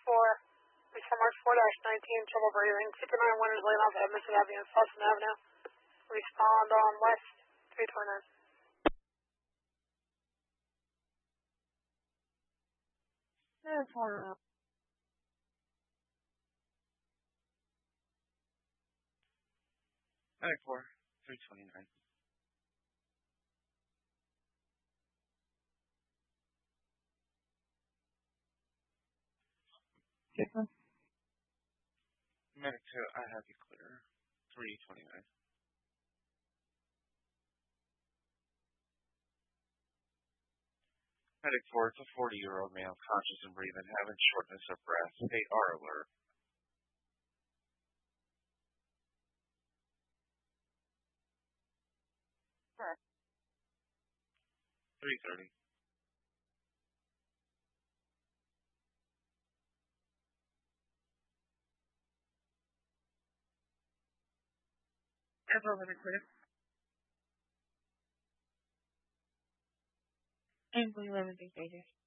Lisa March 4-19, trouble breathing. 291 is laying off at Edmondson Avenue and Fulton Avenue. Respond on West 329. That's horrible. Medic 4, 329. Medic 2, I have you clear. 329. Medic 4, it's a 40-year-old male, conscious and breathing, having shortness of breath. State R alert. Sure. 330. That's over the clear. And we live in big stages.